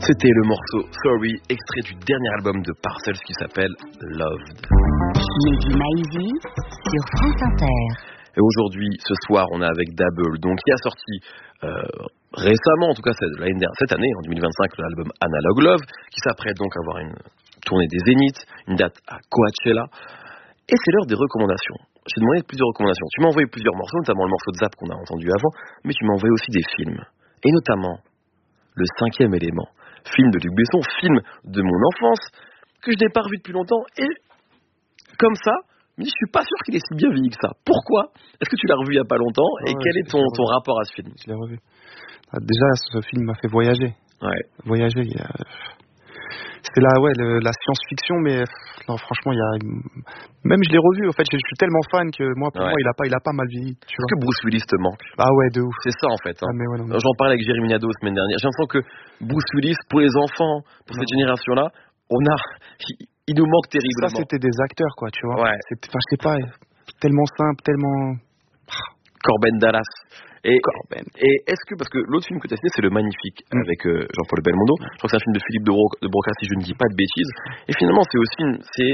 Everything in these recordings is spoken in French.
C'était le morceau Sorry, extrait du dernier album de Parcels qui s'appelle Loved. Mehdi Maizi sur France Inter. Et aujourd'hui, ce soir, on est avec Dabble, donc qui a sorti récemment, en tout cas cette année, en 2025, l'album Analog Love, qui s'apprête donc à avoir une tournée des Zéniths, une date à Coachella. Et c'est l'heure des recommandations. J'ai demandé plusieurs recommandations. Tu m'as envoyé plusieurs morceaux, notamment le morceau de Zap qu'on a entendu avant, mais tu m'as envoyé aussi des films. Et notamment, Le 5e élément, film de Luc Besson, film de mon enfance, que je n'ai pas revu depuis longtemps, et comme ça, mais je suis pas sûr qu'il est si bien vieilli que ça. Pourquoi ? Est-ce que tu l'as revu il y a pas longtemps, et quel est ton rapport à ce film ? Je l'ai revu. Déjà, ce film m'a fait voyager. Ouais. Voyager, c'était la science-fiction, mais non, franchement, même je l'ai revu. En fait, je suis tellement fan que pour moi, il a pas mal vieilli. Est-ce que Bruce Willis te manque ? Ah ouais, de ouf. C'est ça en fait. Hein. Ah, mais ouais, non. J'en parlais avec Jérémy Nadeau la semaine dernière. J'ai l'impression que Bruce Willis, pour les enfants, pour cette génération-là, il nous manque terriblement. Ça, c'était des acteurs, quoi, tu vois. Ouais. Je sais pas, tellement simple, tellement. Corben Dallas. Et est-ce que, parce que l'autre film que tu as cité, c'est Le Magnifique, avec Jean-Paul Belmondo. Je crois que c'est un film de Philippe de Broca, si je ne dis pas de bêtises. Et finalement, c'est aussi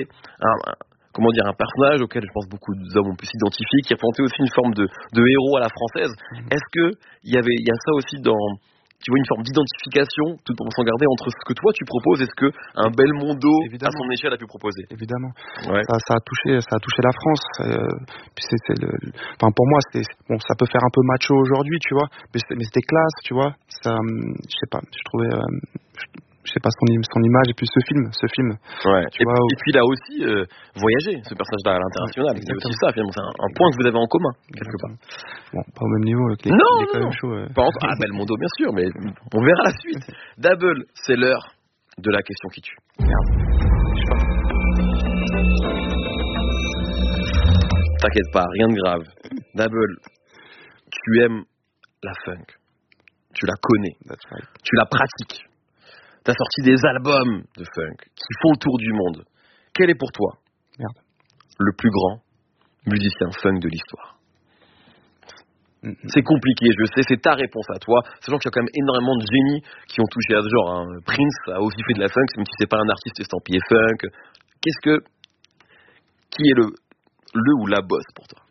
un personnage auquel je pense beaucoup d'hommes ont pu s'identifier, qui représentait aussi une forme de héros à la française. Est-ce que il y a ça aussi dans, tu vois, une forme d'identification, tout en s'en garder, entre ce que toi tu proposes et ce que un Belmondo à son échelle a pu proposer? Évidemment. Ouais. Ça a touché la France. Puis pour moi, ça peut faire un peu macho aujourd'hui, tu vois, mais c'était classe, tu vois. Ça, je sais pas, je trouvais, je sais pas son image, et puis ce film. Ouais. Et puis il a aussi voyagé, ce personnage-là, à l'international. C'est aussi ça, finalement, c'est un point que vous avez en commun, quelque part. Bon, pas au même niveau. Il est quand même chaud. Belmondo, bien sûr, mais on verra la suite. Dabble, c'est l'heure de la question qui tue. Merde. Je sais pas. T'inquiète pas, rien de grave. Dabble, tu aimes la funk. Tu la connais. That's right. Tu la pratiques. T'as sorti des albums de funk qui font le tour du monde. Quel est pour toi le plus grand musicien funk de l'histoire? C'est compliqué, je sais, c'est ta réponse à toi. Sachant qu'il y a quand même énormément de génies qui ont touché à ce genre. Hein. Prince a aussi fait de la funk, même si c'est pas un artiste estampillé funk. Qui est le ou la boss pour toi?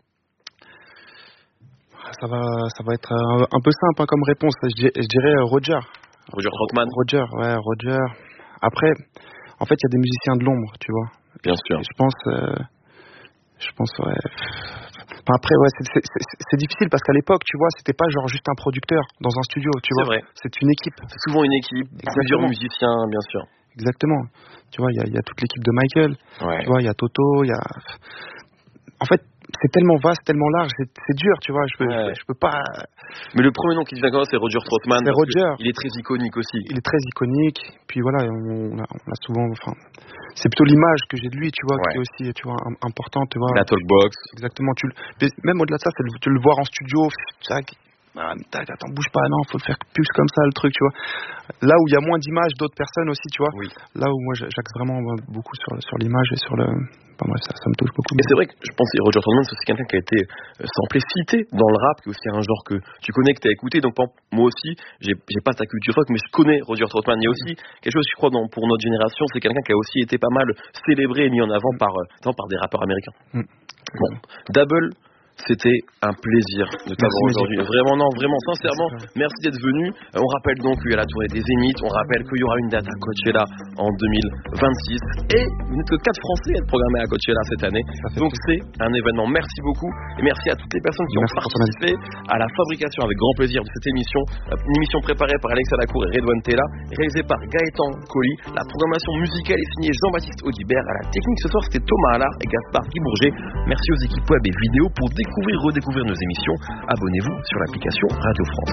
Ça va être un peu simple comme réponse. Je dirais Roger. Roger Troutman. Roger. Après, en fait, il y a des musiciens de l'ombre, tu vois. Bien sûr. Je pense, ouais. Enfin, après, ouais, c'est difficile parce qu'à l'époque, tu vois, c'était pas genre juste un producteur dans un studio, tu vois. C'est vrai. C'est une équipe. C'est souvent une équipe, plusieurs musiciens, bien sûr. Exactement. Tu vois, il y a toute l'équipe de Michael. Ouais. Tu vois, il y a Toto, En fait, c'est tellement vaste, tellement large, c'est dur, tu vois, je peux pas... Mais le premier nom qui vient quand même, c'est Roger Troutman. C'est Roger. Il est très iconique aussi. Il est très iconique, puis voilà, on a souvent... c'est plutôt l'image que j'ai de lui, tu vois, qui est aussi, tu vois, importante, tu vois. La talkbox. Exactement, même au-delà de ça, c'est le voir en studio, attends, bouge pas, non, faut le faire plus comme ça, le truc, tu vois. Là où il y a moins d'images d'autres personnes aussi, tu vois. Oui. Là où moi, j'axe vraiment beaucoup sur l'image et sur le... Enfin, bref, ça me touche beaucoup. Mais c'est vrai que je pense que Roger Troutman, c'est aussi quelqu'un qui a été samplé, cité dans le rap, qui est aussi un genre que tu connais, que tu as écouté. Donc, moi aussi, j'ai pas ta culture rock, mais je connais Roger Troutman. Il y a aussi quelque chose, je crois, pour notre génération, c'est quelqu'un qui a aussi été pas mal célébré et mis en avant par des rappeurs américains. Bon, Dabble, c'était un plaisir de t'avoir aujourd'hui. Vraiment, sincèrement, merci d'être venu. On rappelle donc qu'il y a la tournée des Zéniths. On rappelle qu'il y aura une date à Coachella en 2026. Et vous n'êtes que 4 Français à être programmés à Coachella cette année. Donc c'est un événement. Merci beaucoup. Et merci à toutes les personnes qui ont participé à la fabrication avec grand plaisir de cette émission. Une émission préparée par Alexa Lacour et Redouane Tella, réalisée par Gaëtan Colli. La programmation musicale est signée Jean-Baptiste Audibert. À la technique ce soir, c'était Thomas Allard et Gaspard Guy Bourget. Merci aux équipes web et vidéo pour redécouvrir nos émissions. Abonnez-vous sur l'application Radio France.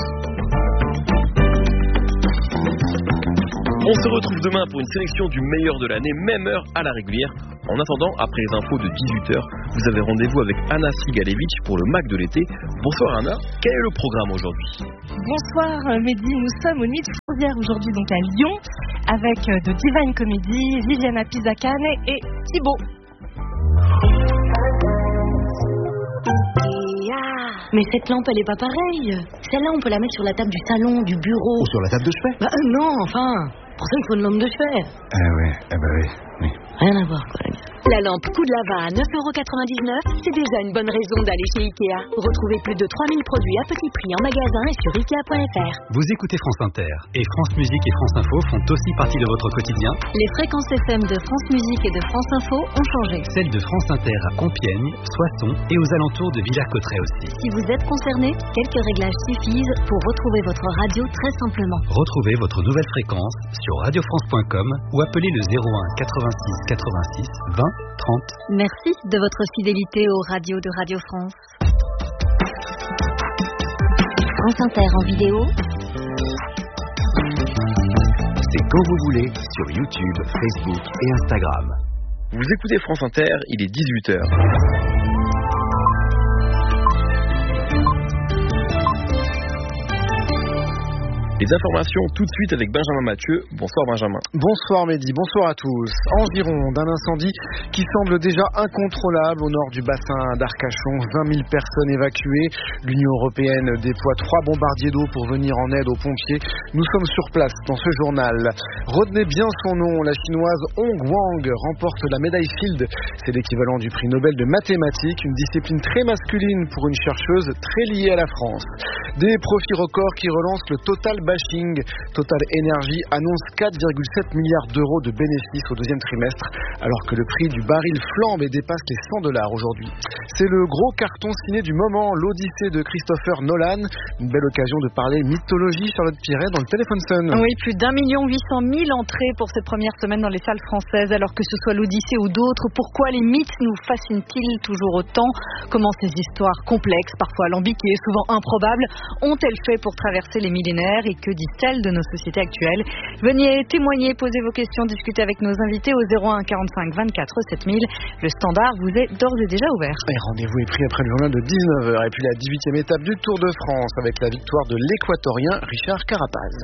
On se retrouve demain pour une sélection du meilleur de l'année, même heure à la régulière. En attendant, après les infos de 18h, vous avez rendez-vous avec Anna Sigalevitch pour le Mac de l'été. Bonsoir Anna, quel est le programme aujourd'hui? Bonsoir Mehdi, nous sommes au Nuit de Fourvière aujourd'hui, donc à Lyon, avec de Divine Comedy, Viviana Pisacane et Thibaut. Mais cette lampe, elle est pas pareille. Celle-là, on peut la mettre sur la table du salon, du bureau. Ou sur la table de chevet. Non, enfin... Pour ça, il faut une lampe de chevet. Oui. Rien à voir, quoi. La lampe coup de lava à 9,99€, c'est déjà une bonne raison d'aller chez Ikea. Retrouvez plus de 3000 produits à petit prix en magasin et sur Ikea.fr. Vous écoutez France Inter et France Musique et France Info font aussi partie de votre quotidien. Les fréquences FM de France Musique et de France Info ont changé. Celles de France Inter à Compiègne, Soissons et aux alentours de Villers-Cotterêts aussi. Si vous êtes concerné, quelques réglages suffisent pour retrouver votre radio très simplement. Retrouvez votre nouvelle fréquence sur radiofrance.com ou appelez le 01 86 86 20 30. Merci de votre fidélité aux radios de Radio France. France Inter en vidéo. C'est quand vous voulez sur YouTube, Facebook et Instagram. Vous écoutez France Inter, il est 18h. Les informations tout de suite avec Benjamin Mathieu. Bonsoir Benjamin. Bonsoir Mehdi, bonsoir à tous. En Gironde, un incendie qui semble déjà incontrôlable au nord du bassin d'Arcachon. 20 000 personnes évacuées. L'Union européenne déploie 3 bombardiers d'eau pour venir en aide aux pompiers. Nous sommes sur place dans ce journal. Retenez bien son nom, la chinoise Hong Wang remporte la médaille Fields. C'est l'équivalent du prix Nobel de mathématiques, une discipline très masculine pour une chercheuse très liée à la France. Des profits records qui relancent le total bashing. Total Energy annonce 4,7 milliards d'euros de bénéfices au deuxième trimestre, alors que le prix du baril flambe et dépasse les $100 aujourd'hui. C'est le gros carton ciné du moment, l'Odyssée de Christopher Nolan. Une belle occasion de parler mythologie, Charlotte Piret, dans le Téléphone Sun. Oui, plus d'1 800 000 entrées pour cette première semaine dans les salles françaises, alors que ce soit l'Odyssée ou d'autres. Pourquoi les mythes nous fascinent-ils toujours autant? Comment ces histoires complexes, parfois alambiquées, souvent improbables, ont-elles fait pour traverser les millénaires? Et que disent-elles de nos sociétés actuelles? Venez témoigner, posez vos questions, discutez avec nos invités au 01 45 24 7000. Le standard vous est d'ores et déjà ouvert. Et rendez-vous est pris après le journal de 19h. Et puis la 18e étape du Tour de France avec la victoire de l'Équatorien Richard Carapaz.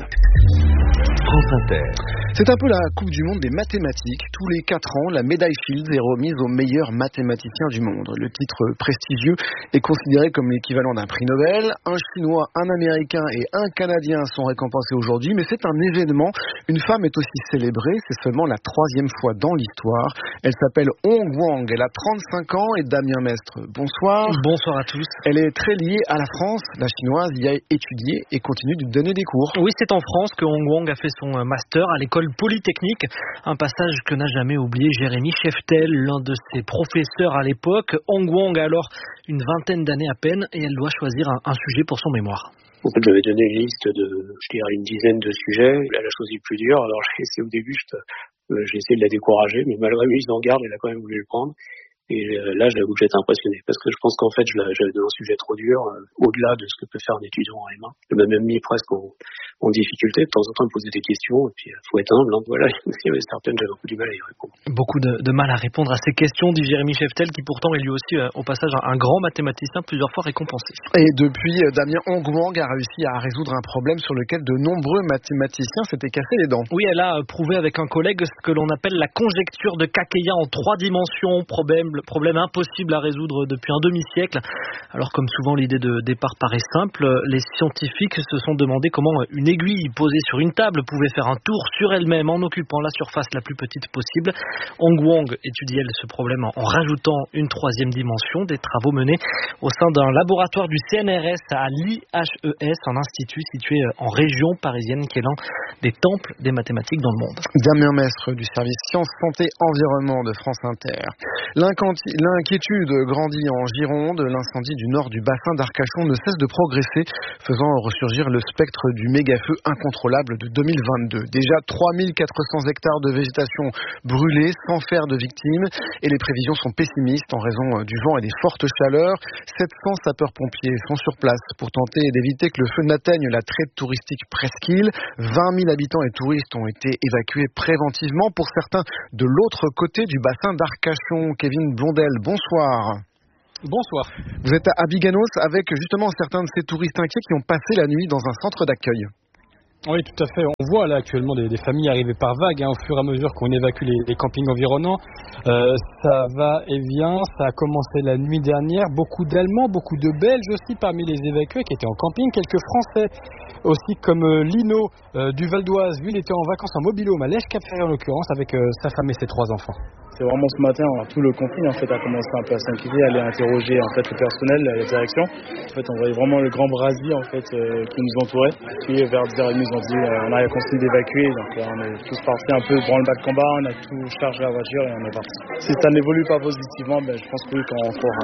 France Inter. C'est un peu la Coupe du Monde des mathématiques. Tous les 4 ans, la médaille Fields est remise aux meilleurs mathématiciens du monde. Le titre prestigieux est considéré comme l'équivalent d'un prix Nobel. Un Chinois, un Américain et un Canadien sont récompensés aujourd'hui, mais c'est un événement. Une femme est aussi célébrée, c'est seulement la 3e fois dans l'histoire. Elle s'appelle Hong Wang, elle a 35 ans et Damien Mestre, bonsoir. Bonsoir à tous. Elle est très liée à la France, la chinoise y a étudié et continue de donner des cours. Oui, c'est en France que Hong Wang a fait son master à l'école polytechnique, un passage que n'a jamais oublié Jérémy Cheftel, l'un de ses professeurs à l'époque. Hong Wang a alors une vingtaine d'années à peine et elle doit choisir un sujet pour son mémoire. En fait, j'avais donné une liste de, je dirais, une dizaine de sujets. Elle a choisi le plus dur. Alors, j'ai essayé au début, j'ai essayé de la décourager, mais malgré mise en garde, elle a quand même voulu le prendre. Et là, j'avoue que j'étais impressionné, parce que je pense qu'en fait, j'avais donné un sujet trop dur, au-delà de ce que peut faire un étudiant en M1. Je m'ai même mis presque en difficulté. De temps en temps, me poser des questions, et puis faut être humble. Hein, voilà, il y avait certaines, j'avais beaucoup du mal à y répondre. Beaucoup de mal à répondre à ces questions, dit Jérémy Cheftel, qui pourtant est lui aussi, au passage, un grand mathématicien, plusieurs fois récompensé. Et depuis, Damien Hong Wang a réussi à résoudre un problème sur lequel de nombreux mathématiciens s'étaient cassés les dents. Oui, elle a prouvé avec un collègue ce que l'on appelle la conjecture de Kakeya en 3 dimensions, problème impossible à résoudre depuis un demi-siècle. Alors, comme souvent, l'idée de départ paraît simple. Les scientifiques se sont demandé comment une aiguille posée sur une table pouvait faire un tour sur elle-même en occupant la surface la plus petite possible. Hong Wang étudie ce problème en rajoutant une 3e dimension, des travaux menés au sein d'un laboratoire du CNRS à l'IHES, un institut situé en région parisienne qui est l'un des temples des mathématiques dans le monde. Damien Mestre du service Sciences, Santé, Environnement de France Inter. L'inquiétude grandit en Gironde. L'incendie du nord du bassin d'Arcachon ne cesse de progresser, faisant ressurgir le spectre du méga-feu incontrôlable de 2022. Déjà 3400 hectares de végétation brûlés, sans faire de victimes, et les prévisions sont pessimistes en raison du vent et des fortes chaleurs. 700 sapeurs-pompiers sont sur place pour tenter d'éviter que le feu n'atteigne la traite touristique Presqu'île. 20 000 habitants et touristes ont été évacués préventivement, pour certains de l'autre côté du bassin d'Arcachon. Kevin Blondel, bonsoir. Bonsoir. Vous êtes à Biganos avec justement certains de ces touristes inquiets qui ont passé la nuit dans un centre d'accueil. Oui, tout à fait. On voit là actuellement des familles arriver par vagues, au fur et à mesure qu'on évacue les campings environnants. Ça va et vient, ça a commencé la nuit dernière. Beaucoup d'Allemands, beaucoup de Belges aussi parmi les évacués qui étaient en camping. Quelques Français aussi comme Lino du Val d'Oise. Lui, il était en vacances en mobil-home à Lège-Cap-Ferret en l'occurrence avec sa femme et ses 3 enfants. C'est vraiment ce matin, tout le conflit en fait a commencé un peu à s'inquiéter, à aller interroger en fait le personnel, la direction. En fait, on voyait vraiment le grand brasier en fait qui nous entourait. Puis vers 10h30, ils ont dit on a consigne d'évacuer. Donc là, on est tous partis un peu branle-bas de combat, on a tout chargé la voiture et on est parti. Si ça n'évolue pas positivement, je pense que oui, qu'on encore.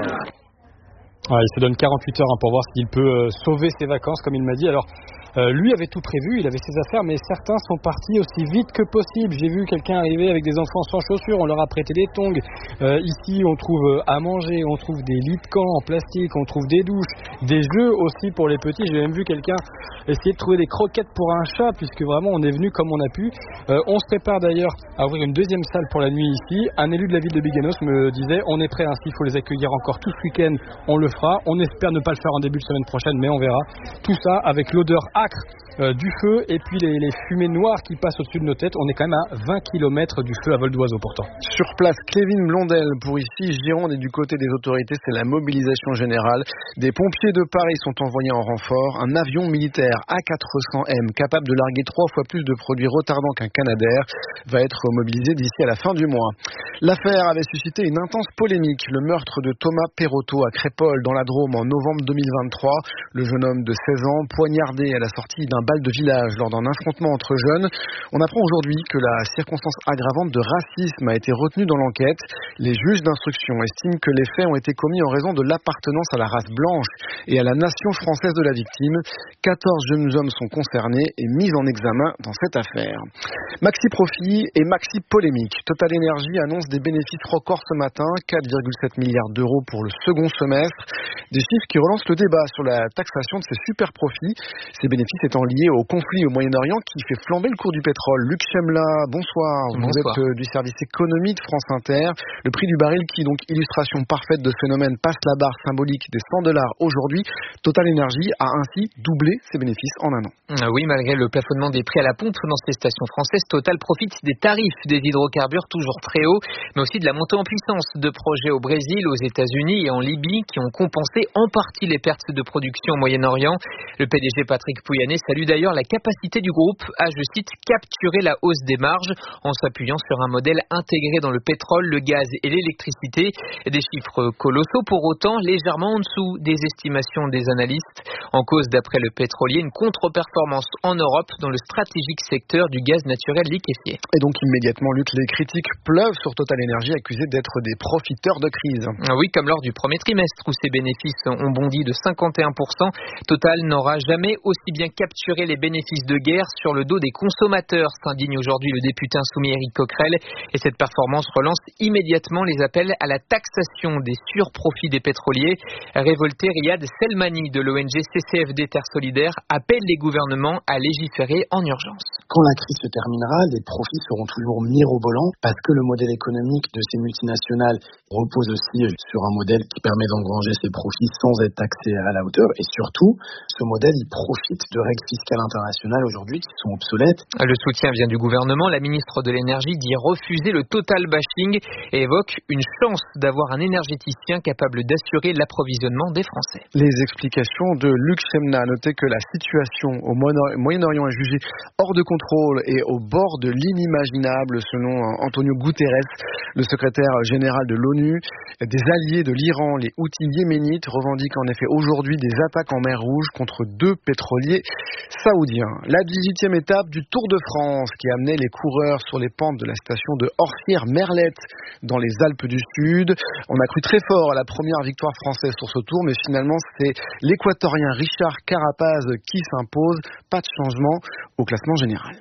Il se donne 48 heures pour voir s'il peut sauver ses vacances, comme il m'a dit. Alors, lui avait tout prévu, il avait ses affaires, mais certains sont partis aussi vite que possible. J'ai vu quelqu'un arriver avec des enfants sans chaussures, on leur a prêté des tongs. Ici, on trouve à manger, on trouve des lits de camp en plastique, on trouve des douches, des jeux aussi pour les petits. J'ai même vu quelqu'un essayer de trouver des croquettes pour un chat, puisque vraiment on est venu comme on a pu. On se prépare d'ailleurs à ouvrir une deuxième salle pour la nuit ici. Un élu de la ville de Biganos me disait on est prêt, s'il faut les accueillir encore tout ce week-end, on le fera. On espère ne pas le faire en début de semaine prochaine, mais on verra. Tout ça avec l'odeur acre du feu et puis les fumées noires qui passent au-dessus de nos têtes. On est quand même à 20 km du feu à vol d'oiseau pourtant. Sur place, Clévin Blondel pour ici, Gironde, et du côté des autorités, c'est la mobilisation générale. Des pompiers de Paris sont envoyés en renfort. Un avion militaire A400M capable de larguer 3 fois plus de produits retardants qu'un Canadair va être mobilisé d'ici à la fin du mois. L'affaire avait suscité une intense polémique. Le meurtre de Thomas Perotto à Crépol dans la Drôme en novembre 2023. Le jeune homme de 16 ans poignardé à la sortie d'un bal de village lors d'un affrontement entre jeunes. On apprend aujourd'hui que la circonstance aggravante de racisme a été retenue dans l'enquête. Les juges d'instruction estiment que les faits ont été commis en raison de l'appartenance à la race blanche et à la nation française de la victime. 14 jeunes hommes sont concernés et mis en examen dans cette affaire. Maxi profit et maxi polémique. Total Energy annonce des bénéfices records ce matin, 4,7 milliards d'euros pour le second semestre. Des chiffres qui relancent le débat sur la taxation de ces super profits. Ces bénéfices étant liés au conflit au Moyen-Orient qui fait flamber le cours du pétrole. Luc Chemla, bonsoir. Vous êtes du service économie de France Inter. Le prix du baril qui, donc illustration parfaite de ce phénomène, passe la barre symbolique des $100 aujourd'hui. Total Energy a ainsi doublé ses bénéfices en un an. Oui, malgré le plafonnement des prix à la pompe dans ces stations françaises, Total profite des tarifs des hydrocarbures toujours très hauts, mais aussi de la montée en puissance de projets au Brésil, aux États-Unis et en Libye qui ont compensé en partie les pertes de production au Moyen-Orient. Le PDG Patrick Pouyanné salue d'ailleurs la capacité du groupe à, je cite, capturer la hausse des marges en s'appuyant sur un modèle intégré dans le pétrole, le gaz et l'électricité. Des chiffres colossaux pour autant, légèrement en dessous des estimations des analystes. En cause, d'après le pétrolier, une contre-performance en Europe dans le stratégique secteur du gaz naturel liquéfié. Et donc immédiatement, Luc, les critiques pleuvent sur Total Energy accusé d'être des profiteurs de crise. Oui, comme lors du premier trimestre où ses bénéfices ont bondi de 51%. Total n'aura jamais aussi bien capturé les bénéfices de guerre sur le dos des consommateurs, s'indigne aujourd'hui le député insoumis Éric Coquerel. Et cette performance relance immédiatement les appels à la taxation des surprofits des pétroliers. Révolté, Riyad Selmani de l'ONG CCFD Terre Solidaire appelle les gouvernements à légiférer en urgence. Quand la crise se terminera, les profits seront toujours mirobolants parce que le modèle économique de ces multinationales repose aussi sur un modèle qui permet d'engranger ses profits sans être taxé à la hauteur. Et surtout, ce modèle, il profite de règles fiscales internationales aujourd'hui qui sont obsolètes. Le soutien vient du gouvernement. La ministre de l'Énergie dit refuser le total bashing et évoque une chance d'avoir un énergéticien capable d'assurer l'approvisionnement des Français. Les explications de Luc Chemla. Notez que la situation au Moyen-Orient est jugée hors de contrôle et au bord de l'inimaginable selon Antonio Guterres, le secrétaire général de l'ONU. Des alliés de l'Iran, les Houthis yéménites, revendiquent en effet aujourd'hui des attaques en mer Rouge contre 2 pétroliers saoudiens. La 18e étape du Tour de France qui amenait les coureurs sur les pentes de la station de Orsières-Merlette dans les Alpes du Sud. On a cru très fort à la première victoire française sur ce tour, mais finalement c'est l'équatorien Richard Carapaz qui s'impose. Pas de changement au classement général.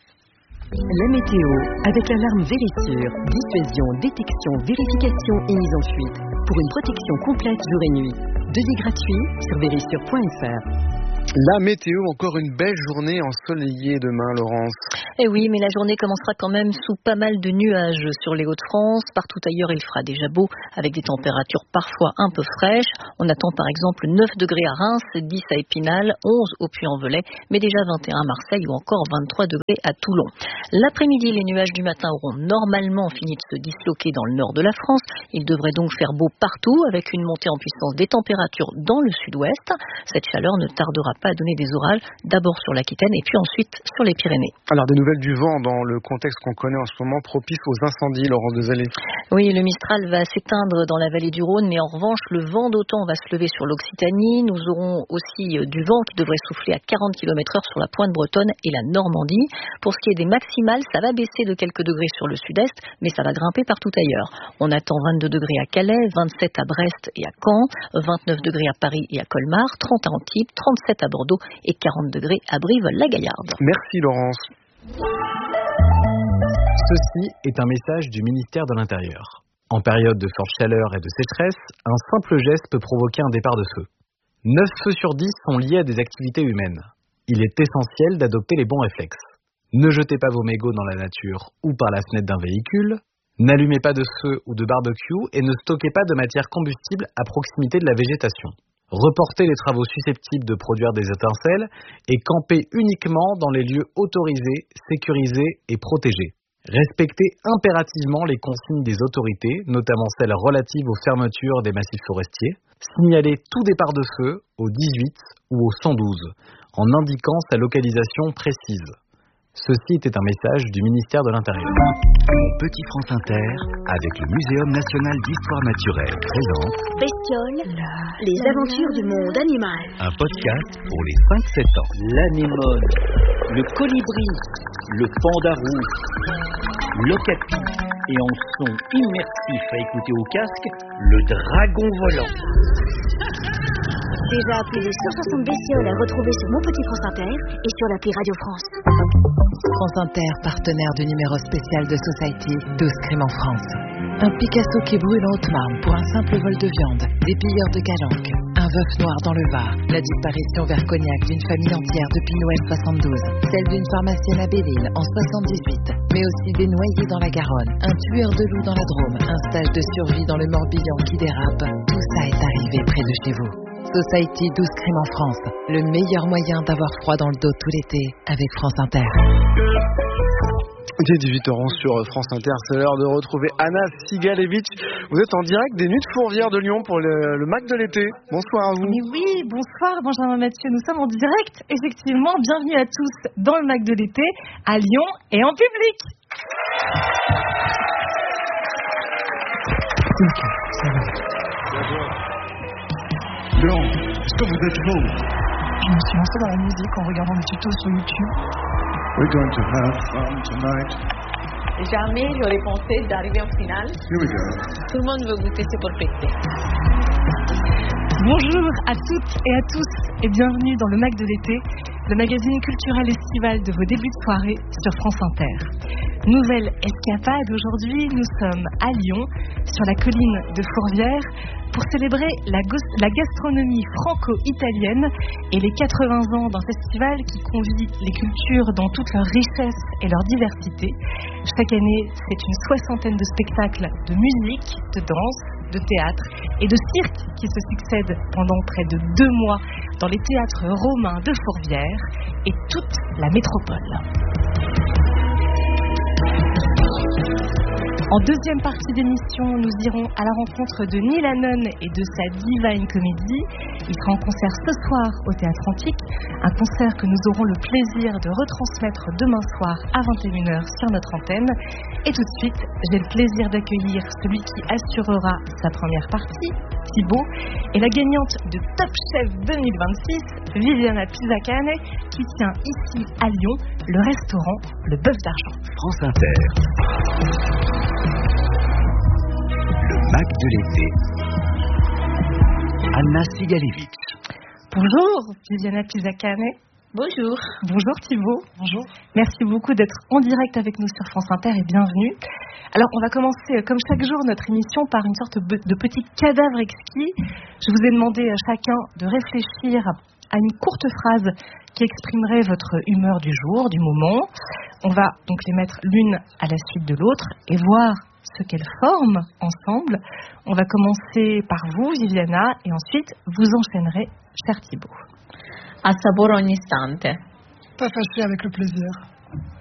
La météo, avec l'alarme Vérissure, dissuasion, détection, vérification et mise en fuite. Pour une protection complète jour et nuit. Devis gratuit sur vérissure.fr. La météo, encore une belle journée ensoleillée demain, Laurence. Eh oui, mais la journée commencera quand même sous pas mal de nuages sur les Hauts-de-France. Partout ailleurs, il fera déjà beau, avec des températures parfois un peu fraîches. On attend par exemple 9 degrés à Reims, 10 à Épinal, 11 au Puy-en-Velay, mais déjà 21 à Marseille ou encore 23 degrés à Toulon. L'après-midi, les nuages du matin auront normalement fini de se disloquer dans le nord de la France. Il devrait donc faire beau partout, avec une montée en puissance des températures dans le sud-ouest. Cette chaleur ne tardera pas à donner des orages, d'abord sur l'Aquitaine et puis ensuite sur les Pyrénées. Alors des nouvelles du vent dans le contexte qu'on connaît en ce moment, propice aux incendies, Laurence Desalé. Oui, le Mistral va s'éteindre dans la vallée du Rhône, mais en revanche, le vent d'OTAN va se lever sur l'Occitanie. Nous aurons aussi du vent qui devrait souffler à 40 km/h sur la pointe bretonne et la Normandie. Pour ce qui est des maximales, ça va baisser de quelques degrés sur le sud-est, mais ça va grimper partout ailleurs. On attend 22 degrés à Calais, 27 à Brest et à Caen, 29 degrés à Paris et à Colmar, 30 à Antibes, 37 à Bordeaux et 40 degrés à Brive-la-Gaillarde. Merci Laurence. Ceci est un message du ministère de l'Intérieur. En période de forte chaleur et de sécheresse, un simple geste peut provoquer un départ de feu. 9 feux sur 10 sont liés à des activités humaines. Il est essentiel d'adopter les bons réflexes. Ne jetez pas vos mégots dans la nature ou par la fenêtre d'un véhicule. N'allumez pas de feu ou de barbecue et ne stockez pas de matière combustible à proximité de la végétation. Reportez les travaux susceptibles de produire des étincelles et campez uniquement dans les lieux autorisés, sécurisés et protégés. Respectez impérativement les consignes des autorités, notamment celles relatives aux fermetures des massifs forestiers. Signalez tout départ de feu au 18 ou au 112 en indiquant sa localisation précise. Ceci était un message du ministère de l'Intérieur. Petit France Inter, avec le Muséum national d'histoire naturelle, présente Bestioles, les aventures du monde animal. Un podcast pour les 5-7 ans. L'anémone, le colibri, le panda rouge, l'ocapi et en son immersif à écouter au casque, le dragon volant. Déjà plus de 160 bestioles à retrouver sur Mon Petit France Inter et sur l'appli Radio France. France Inter, partenaire du numéro spécial de Society, 12 crimes en France. Un Picasso qui brûle en Haute-Marne pour un simple vol de viande, des pilleurs de Calanque, un veuf noir dans le Var, la disparition vers Cognac d'une famille entière depuis Noël 72, celle d'une pharmacienne à Belle-Île en 78, mais aussi des noyés dans la Garonne, un tueur de loups dans la Drôme, un stage de survie dans le Morbihan qui dérape, tout ça est arrivé près de chez vous. Society, 12 crimes en France, le meilleur moyen d'avoir froid dans le dos tout l'été avec France Inter. Dès 18h11 sur France Inter, c'est l'heure de retrouver Anna Sigalevitch. Vous êtes en direct des Nuits de Fourvière de Lyon pour le MAC de l'été. Bonsoir à vous. Mais oui, bonsoir Benjamin Mathieu. Nous sommes en direct, effectivement. Bienvenue à tous dans le MAC de l'été, à Lyon et en public. Ok, ça va. Lyon, est-ce que vous êtes chaud? Je me suis lancée dans la musique en regardant des tutos sur YouTube. We're going to have fun tonight. Jamais j'aurais pensé d'arriver en finale. Here we go. Tout le monde veut goûter ces polpettes. Bonjour à toutes et à tous et bienvenue dans le MAC de l'été, le magazine culturel estival de vos débuts de soirée sur France Inter. Nouvelle escapade aujourd'hui, nous sommes à Lyon, sur la colline de Fourvière, pour célébrer la gastronomie franco-italienne et les 80 ans d'un festival qui convie les cultures dans toute leur richesse et leur diversité. Chaque année, c'est une 60aine de spectacles de musique, de danse, de théâtre et de cirque qui se succèdent pendant près de 2 mois dans les théâtres romains de Fourvière et toute la métropole. En deuxième partie d'émission, nous irons à la rencontre de Neil Hannon et de sa Divine Comedy. Il sera en concert ce soir au Théâtre Antique, un concert que nous aurons le plaisir de retransmettre demain soir à 21h sur notre antenne. Et tout de suite, j'ai le plaisir d'accueillir celui qui assurera sa première partie, Thibaut, et la gagnante de Top Chef 2026, Viviana Pisacane, qui tient ici à Lyon le restaurant Le Bœuf d'Argent. France Inter. Le MAC de l'été. Anna Sigalevitch. Bonjour Viviana Pisacane. Bonjour. Bonjour Thibaut. Bonjour. Merci beaucoup d'être en direct avec nous sur France Inter et bienvenue. Alors on va commencer comme chaque jour notre émission par une sorte de petit cadavre exquis. Je vous ai demandé à chacun de réfléchir à une courte phrase qui exprimerait votre humeur du jour, du moment. On va donc les mettre l'une à la suite de l'autre et voir ce qu'elles forment ensemble. On va commencer par vous, Viviana, et ensuite vous enchaînerez, cher Thibaut. A sabor ogni istante. Pas fâché avec le plaisir.